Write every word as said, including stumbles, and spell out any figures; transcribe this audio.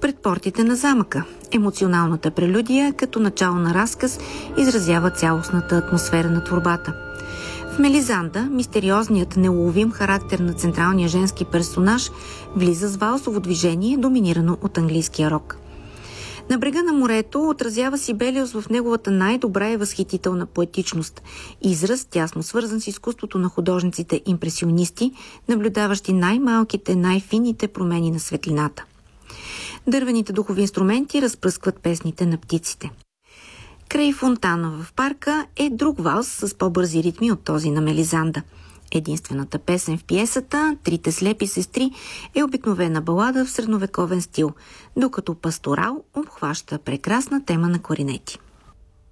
Пред портите на замъка. Емоционалната прелюдия, като начало на разказ, изразява цялостната атмосфера на творбата. В Мелизанда мистериозният, неуловим характер на централния женски персонаж влиза с валсово движение, доминирано от английския рок. На брега на морето отразява Сибелиус в неговата най-добра и възхитителна поетичност, израз тясно свързан с изкуството на художниците импресионисти, наблюдаващи най-малките, най-фините промени на светлината. Дървените духови инструменти разпръскват песните на птиците. Край фонтана в парка е друг валс с по-бързи ритми от този на Мелизанда. Единствената песен в пиесата «Трите слепи сестри» е обикновена балада в средновековен стил, докато «Пасторал» обхваща прекрасна тема на кларинети.